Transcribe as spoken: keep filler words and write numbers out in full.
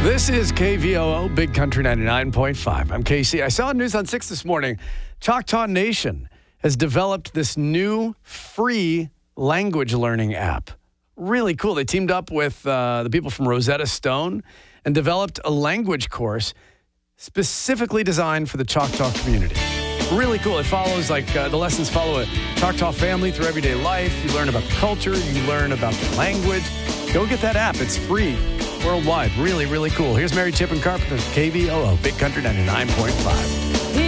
This is K V O O, Big Country ninety-nine point five. I'm Casey. I saw news on six this morning. Choctaw Nation has developed this new free language learning app. Really cool. They teamed up with uh, the people from Rosetta Stone and developed a language course specifically designed for the Choctaw community. Really cool. It follows, like, uh, the lessons follow a Choctaw family through everyday life. You learn about the culture. You learn about the language. Go get that app. It's free worldwide. Really, really cool. Here's Mary Chip and Carpenter, K V O O, Big Country ninety-nine point five.